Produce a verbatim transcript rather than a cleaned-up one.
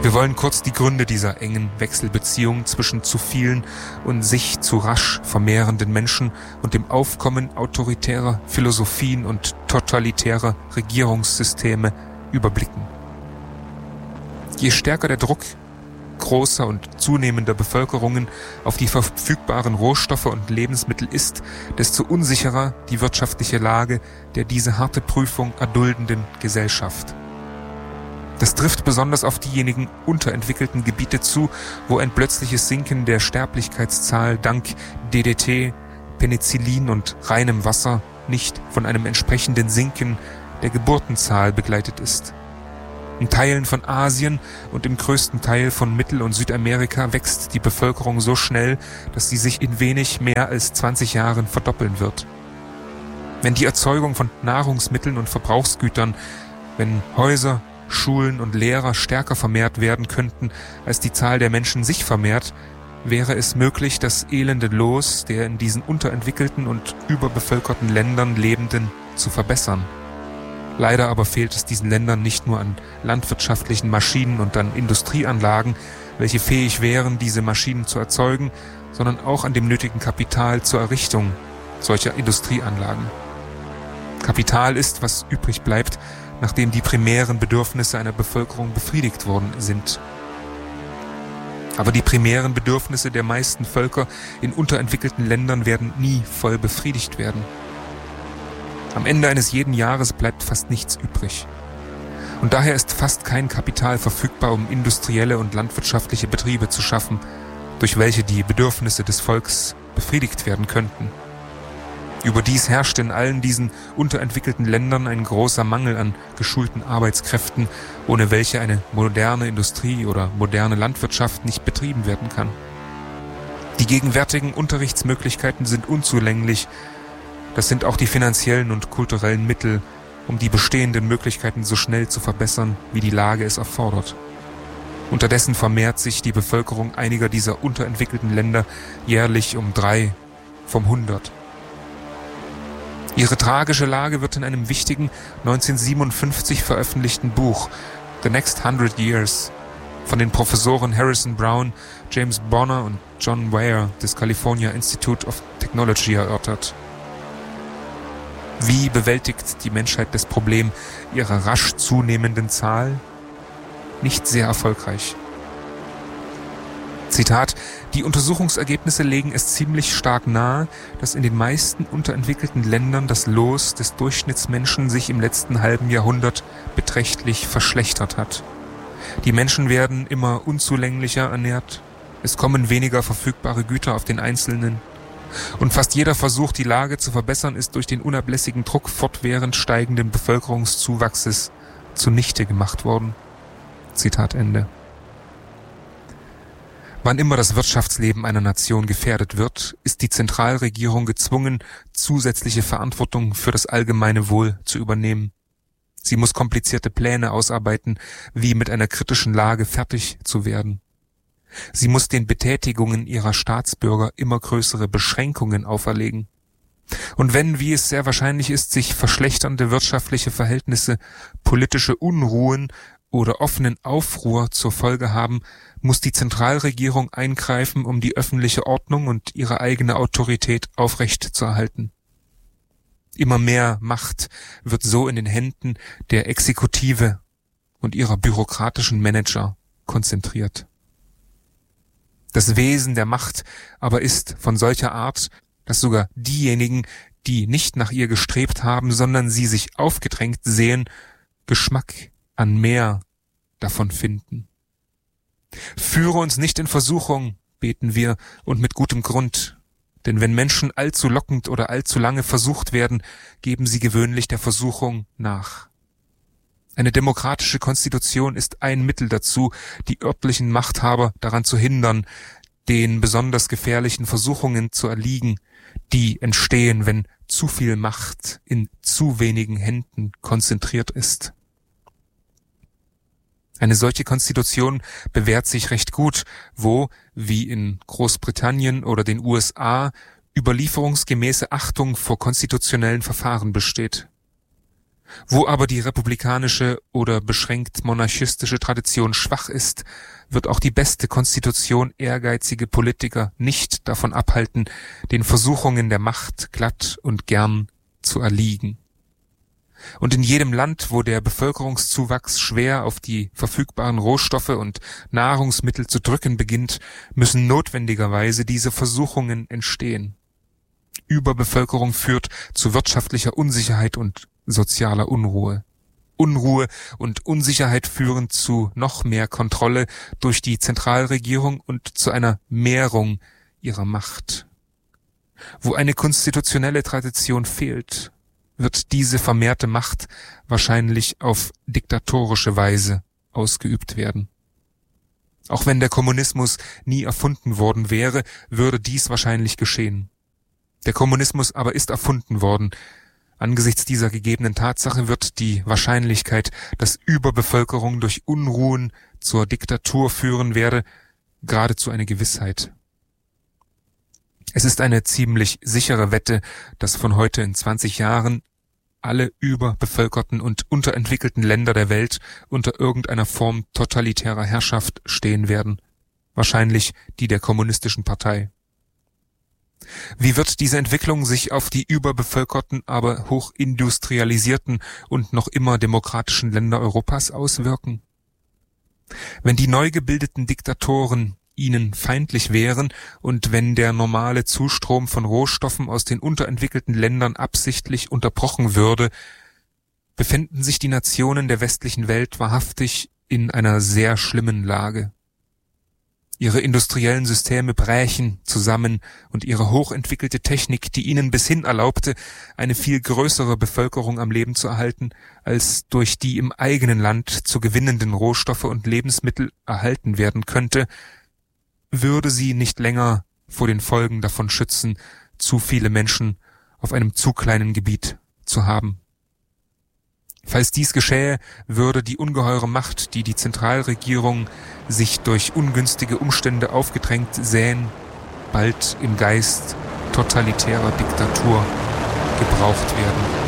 Wir wollen kurz die Gründe dieser engen Wechselbeziehung zwischen zu vielen und sich zu rasch vermehrenden Menschen und dem Aufkommen autoritärer Philosophien und totalitärer Regierungssysteme überblicken. Je stärker der Druck großer und zunehmender Bevölkerungen auf die verfügbaren Rohstoffe und Lebensmittel ist, desto unsicherer die wirtschaftliche Lage der diese harte Prüfung erduldenden Gesellschaft. Das trifft besonders auf diejenigen unterentwickelten Gebiete zu, wo ein plötzliches Sinken der Sterblichkeitszahl dank D D T, Penicillin und reinem Wasser nicht von einem entsprechenden Sinken der Geburtenzahl begleitet ist. In Teilen von Asien und im größten Teil von Mittel- und Südamerika wächst die Bevölkerung so schnell, dass sie sich in wenig mehr als zwanzig Jahren verdoppeln wird. Wenn die Erzeugung von Nahrungsmitteln und Verbrauchsgütern, wenn Häuser, Schulen und Lehrer stärker vermehrt werden könnten, als die Zahl der Menschen sich vermehrt, wäre es möglich, das elende Los der in diesen unterentwickelten und überbevölkerten Ländern Lebenden zu verbessern. Leider aber fehlt es diesen Ländern nicht nur an landwirtschaftlichen Maschinen und an Industrieanlagen, welche fähig wären, diese Maschinen zu erzeugen, sondern auch an dem nötigen Kapital zur Errichtung solcher Industrieanlagen. Kapital ist, was übrig bleibt, nachdem die primären Bedürfnisse einer Bevölkerung befriedigt worden sind. Aber die primären Bedürfnisse der meisten Völker in unterentwickelten Ländern werden nie voll befriedigt werden. Am Ende eines jeden Jahres bleibt fast nichts übrig. Und daher ist fast kein Kapital verfügbar, um industrielle und landwirtschaftliche Betriebe zu schaffen, durch welche die Bedürfnisse des Volks befriedigt werden könnten. Überdies herrscht in allen diesen unterentwickelten Ländern ein großer Mangel an geschulten Arbeitskräften, ohne welche eine moderne Industrie oder moderne Landwirtschaft nicht betrieben werden kann. Die gegenwärtigen Unterrichtsmöglichkeiten sind unzulänglich. Das sind auch die finanziellen und kulturellen Mittel, um die bestehenden Möglichkeiten so schnell zu verbessern, wie die Lage es erfordert. Unterdessen vermehrt sich die Bevölkerung einiger dieser unterentwickelten Länder jährlich um drei vom hundert. Ihre tragische Lage wird in einem wichtigen neunzehnhundertsiebenundfünfzig veröffentlichten Buch The Next Hundred Years von den Professoren Harrison Brown, James Bonner und John Weir des California Institute of Technology erörtert. Wie bewältigt die Menschheit das Problem ihrer rasch zunehmenden Zahl? Nicht sehr erfolgreich. Zitat: Die Untersuchungsergebnisse legen es ziemlich stark nahe, dass in den meisten unterentwickelten Ländern das Los des Durchschnittsmenschen sich im letzten halben Jahrhundert beträchtlich verschlechtert hat. Die Menschen werden immer unzulänglicher ernährt, es kommen weniger verfügbare Güter auf den Einzelnen und fast jeder Versuch, die Lage zu verbessern, ist durch den unablässigen Druck fortwährend steigenden Bevölkerungszuwachses zunichte gemacht worden. Zitat Ende. Wann immer das Wirtschaftsleben einer Nation gefährdet wird, ist die Zentralregierung gezwungen, zusätzliche Verantwortung für das allgemeine Wohl zu übernehmen. Sie muss komplizierte Pläne ausarbeiten, wie mit einer kritischen Lage fertig zu werden. Sie muss den Betätigungen ihrer Staatsbürger immer größere Beschränkungen auferlegen. Und wenn, wie es sehr wahrscheinlich ist, sich verschlechternde wirtschaftliche Verhältnisse, politische Unruhen oder offenen Aufruhr zur Folge haben, muss die Zentralregierung eingreifen, um die öffentliche Ordnung und ihre eigene Autorität aufrechtzuerhalten. Immer mehr Macht wird so in den Händen der Exekutive und ihrer bürokratischen Manager konzentriert. Das Wesen der Macht aber ist von solcher Art, dass sogar diejenigen, die nicht nach ihr gestrebt haben, sondern sie sich aufgedrängt sehen, Geschmack an mehr davon finden. Führe uns nicht in Versuchung, beten wir, und mit gutem Grund. Denn wenn Menschen allzu lockend oder allzu lange versucht werden, geben sie gewöhnlich der Versuchung nach. Eine demokratische Konstitution ist ein Mittel dazu, die örtlichen Machthaber daran zu hindern, den besonders gefährlichen Versuchungen zu erliegen, die entstehen, wenn zu viel Macht in zu wenigen Händen konzentriert ist. Eine solche Konstitution bewährt sich recht gut, wo, wie in Großbritannien oder den U S A, überlieferungsgemäße Achtung vor konstitutionellen Verfahren besteht. Wo aber die republikanische oder beschränkt monarchistische Tradition schwach ist, wird auch die beste Konstitution ehrgeizige Politiker nicht davon abhalten, den Versuchungen der Macht glatt und gern zu erliegen. Und in jedem Land, wo der Bevölkerungszuwachs schwer auf die verfügbaren Rohstoffe und Nahrungsmittel zu drücken beginnt, müssen notwendigerweise diese Versuchungen entstehen. Überbevölkerung führt zu wirtschaftlicher Unsicherheit und sozialer Unruhe. Unruhe und Unsicherheit führen zu noch mehr Kontrolle durch die Zentralregierung und zu einer Mehrung ihrer Macht. Wo eine konstitutionelle Tradition fehlt, wird diese vermehrte Macht wahrscheinlich auf diktatorische Weise ausgeübt werden. Auch wenn der Kommunismus nie erfunden worden wäre, würde dies wahrscheinlich geschehen. Der Kommunismus aber ist erfunden worden. Angesichts dieser gegebenen Tatsache wird die Wahrscheinlichkeit, dass Überbevölkerung durch Unruhen zur Diktatur führen werde, geradezu eine Gewissheit. Es ist eine ziemlich sichere Wette, dass von heute in zwanzig Jahren alle überbevölkerten und unterentwickelten Länder der Welt unter irgendeiner Form totalitärer Herrschaft stehen werden, wahrscheinlich die der kommunistischen Partei. Wie wird diese Entwicklung sich auf die überbevölkerten, aber hochindustrialisierten und noch immer demokratischen Länder Europas auswirken? Wenn die neu gebildeten Diktatoren ihnen feindlich wären und wenn der normale Zustrom von Rohstoffen aus den unterentwickelten Ländern absichtlich unterbrochen würde, befänden sich die Nationen der westlichen Welt wahrhaftig in einer sehr schlimmen Lage. Ihre industriellen Systeme brächen zusammen und ihre hochentwickelte Technik, die ihnen bis hin erlaubte, eine viel größere Bevölkerung am Leben zu erhalten, als durch die im eigenen Land zu gewinnenden Rohstoffe und Lebensmittel erhalten werden könnte, würde sie nicht länger vor den Folgen davon schützen, zu viele Menschen auf einem zu kleinen Gebiet zu haben. Falls dies geschähe, würde die ungeheure Macht, die die Zentralregierung sich durch ungünstige Umstände aufgedrängt sähen, bald im Geist totalitärer Diktatur gebraucht werden.